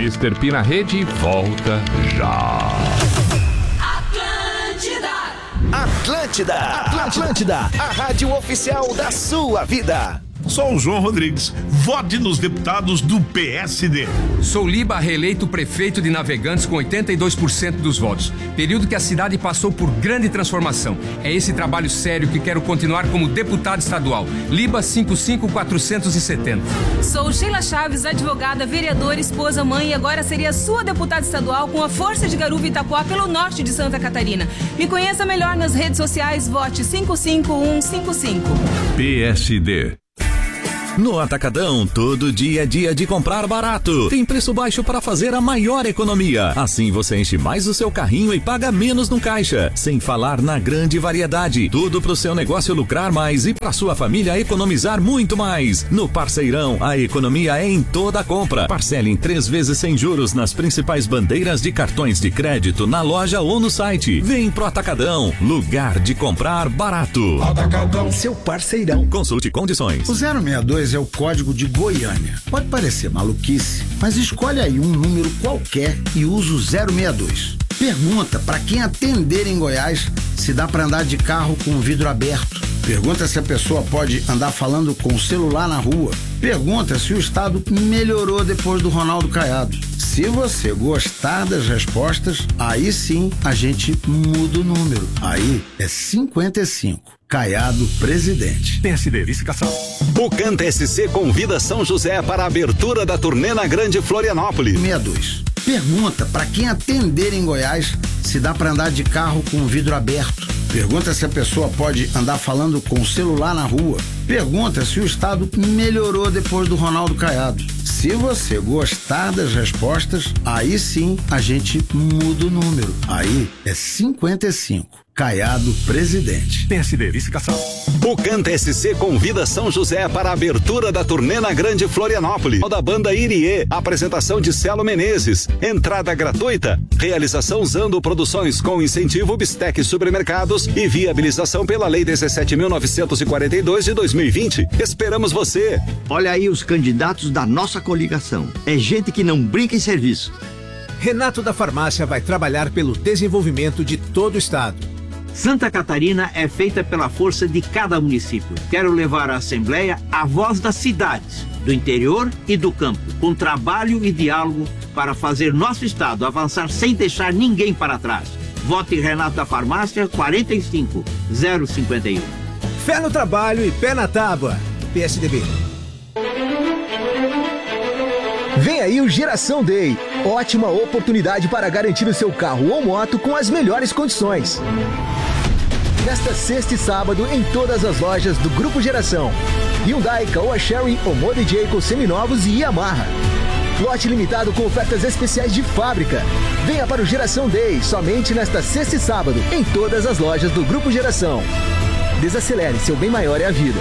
Mr. P na rede volta já. Atlântida, a rádio oficial da sua vida. Sou o João Rodrigues. Vote nos deputados do PSD. Sou Liba, reeleito prefeito de Navegantes com 82% dos votos. Período que a cidade passou por grande transformação. É esse trabalho sério que quero continuar como deputado estadual. Liba 55470. Sou Sheila Chaves, advogada, vereadora, esposa, mãe e agora seria sua deputada estadual com a força de Garuva e Itapuá pelo norte de Santa Catarina. Me conheça melhor nas redes sociais, vote 55155. PSD. No Atacadão, todo dia é dia de comprar barato. Tem preço baixo para fazer a maior economia. Assim você enche mais o seu carrinho e paga menos no caixa. Sem falar na grande variedade. Tudo para o seu negócio lucrar mais e para sua família economizar muito mais. No Parceirão, a economia é em toda a compra. Parcele em 3 vezes sem juros nas principais bandeiras de cartões de crédito na loja ou no site. Vem pro Atacadão, lugar de comprar barato. Atacadão, seu parceirão. Consulte condições. O 062 é o código de Goiânia. Pode parecer maluquice, mas escolhe aí um número qualquer e usa o 062. Pergunta para quem atender em Goiás se dá para andar de carro com o vidro aberto. Pergunta se a pessoa pode andar falando com o celular na rua. Pergunta se o estado melhorou depois do Ronaldo Caiado. Se você gostar das respostas, aí sim a gente muda o número. Aí é 55. Caiado, presidente. PSD, licitação. O Canta SC convida São José para a abertura da turnê na Grande Florianópolis. 62. Pergunta para quem atender em Goiás se dá para andar de carro com o vidro aberto. Pergunta se a pessoa pode andar falando com o celular na rua. Pergunta se o estado melhorou depois do Ronaldo Caiado. Se você gostar das respostas, aí sim a gente muda o número. Aí é 55. Caiado, presidente. PSD, licitação. O Canta SC convida São José para a abertura da turnê na Grande Florianópolis. Da banda Irie, apresentação de Celo Menezes. Entrada gratuita. Realização Zando Produções com incentivo Bistec Supermercados e viabilização pela Lei 17.942 de 2020. Esperamos você. Olha aí os candidatos da nossa coligação. É gente que não brinca em serviço. Renato da Farmácia vai trabalhar pelo desenvolvimento de todo o estado. Santa Catarina é feita pela força de cada município. Quero levar à Assembleia a voz das cidades, do interior e do campo, com trabalho e diálogo para fazer nosso estado avançar sem deixar ninguém para trás. Vote Renato da Farmácia 45051. Fé no trabalho e pé na tábua. PSDB. Vem aí o Geração Day. Ótima oportunidade para garantir o seu carro ou moto com as melhores condições. Nesta sexta e sábado em todas as lojas do Grupo Geração. Hyundai, Caoa Chery, Omoda e Jayco seminovos e Yamaha. Lote limitado com ofertas especiais de fábrica. Venha para o Geração Day somente nesta sexta e sábado em todas as lojas do Grupo Geração. Desacelere, seu bem maior é a vida.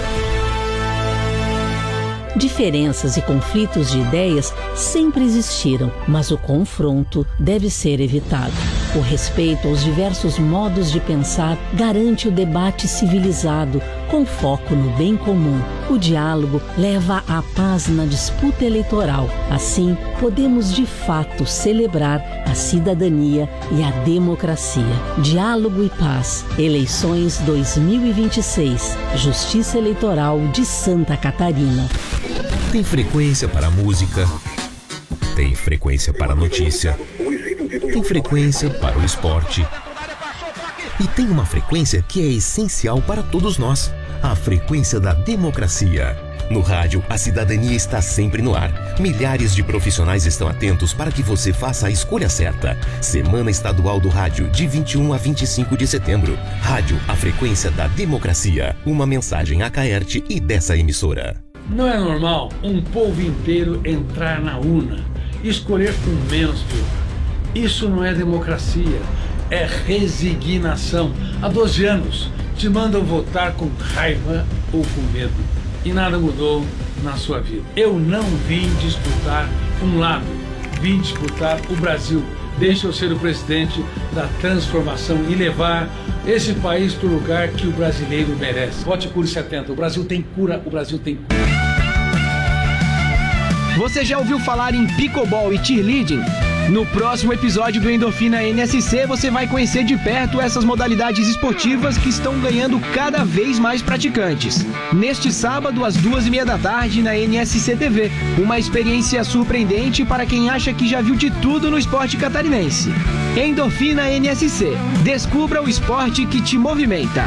Diferenças e conflitos de ideias sempre existiram, mas o confronto deve ser evitado. O respeito aos diversos modos de pensar garante o debate civilizado, com foco no bem comum. O diálogo leva à paz na disputa eleitoral. Assim, podemos de fato celebrar a cidadania e a democracia. Diálogo e paz. Eleições 2026. Justiça Eleitoral de Santa Catarina. Tem frequência para a música, tem frequência para a notícia, tem frequência para o esporte e tem uma frequência que é essencial para todos nós, a frequência da democracia. No rádio, a cidadania está sempre no ar. Milhares de profissionais estão atentos para que você faça a escolha certa. Semana Estadual do Rádio, de 21 a 25 de setembro. Rádio, a frequência da democracia. Uma mensagem a Caerte e dessa emissora. Não é normal um povo inteiro entrar na urna e escolher com menos de um. Isso não é democracia, é resignação. Há 12 anos te mandam votar com raiva ou com medo e nada mudou na sua vida. Eu não vim disputar um lado, vim disputar o Brasil. Deixa eu ser o presidente da transformação e levar esse país para o lugar que o brasileiro merece. Vote Cure 70. O Brasil tem cura, o Brasil tem cura. Você já ouviu falar em pickleball e cheerleading? No próximo episódio do Endorfina NSC, você vai conhecer de perto essas modalidades esportivas que estão ganhando cada vez mais praticantes. Neste sábado, às 2h30 na NSC TV. Uma experiência surpreendente para quem acha que já viu de tudo no esporte catarinense. Endorfina NSC. Descubra o esporte que te movimenta.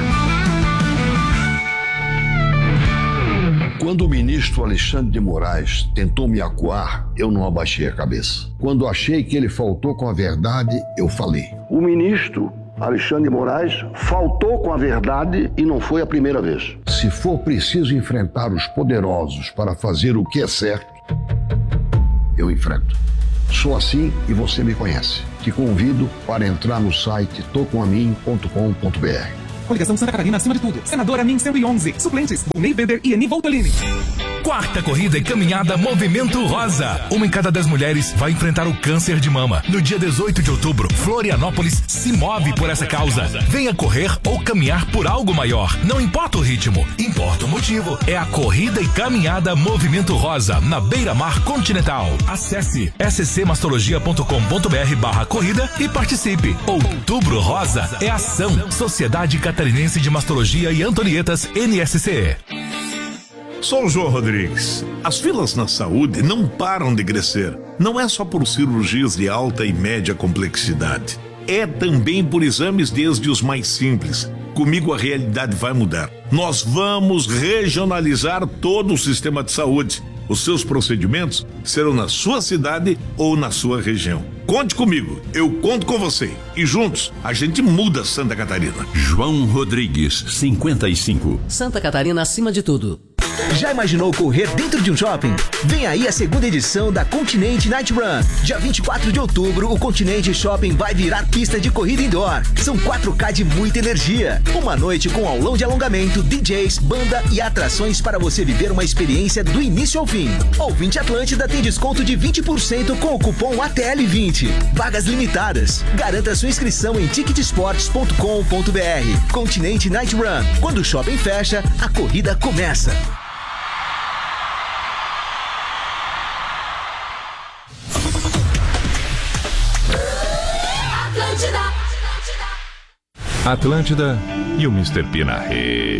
Quando o ministro Alexandre de Moraes tentou me acuar, eu não abaixei a cabeça. Quando achei que ele faltou com a verdade, eu falei. O ministro Alexandre de Moraes faltou com a verdade e não foi a primeira vez. Se for preciso enfrentar os poderosos para fazer o que é certo, eu enfrento. Sou assim e você me conhece. Te convido para entrar no site tocomamin.com.br. Coligação Santa Catarina acima de tudo. Senadora NIM 111. Suplentes: Volney Weber e Eni Voltolini. Quarta corrida e caminhada Movimento Rosa. Uma em cada 10 mulheres vai enfrentar o câncer de mama. No dia 18 de outubro, Florianópolis se move por essa causa. Venha correr ou caminhar por algo maior. Não importa o ritmo, importa o motivo. É a corrida e caminhada Movimento Rosa, na Beira-Mar Continental. Acesse scmastologia.com.br/corrida e participe. Outubro Rosa é ação. Sociedade Catarinense de Mastologia e Antonietas NSCE. Sou o João Rodrigues. As filas na saúde não param de crescer. Não é só por cirurgias de alta e média complexidade. É também por exames desde os mais simples. Comigo a realidade vai mudar. Nós vamos regionalizar todo o sistema de saúde. Os seus procedimentos serão na sua cidade ou na sua região. Conte comigo, eu conto com você. E juntos, a gente muda Santa Catarina. João Rodrigues, 55. Santa Catarina acima de tudo. Já imaginou correr dentro de um shopping? Vem aí a segunda edição da Continente Night Run. Dia 24 de outubro, o Continente Shopping vai virar pista de corrida indoor. São 4K de muita energia. Uma noite com aulão de alongamento, DJs, banda e atrações para você viver uma experiência do início ao fim. Ouvinte Atlântida tem desconto de 20% com o cupom ATL20. Vagas limitadas. Garanta sua inscrição em ticketsports.com.br. Continente Night Run. Quando o shopping fecha, a corrida começa. Atlântida e o Mr. P na rede.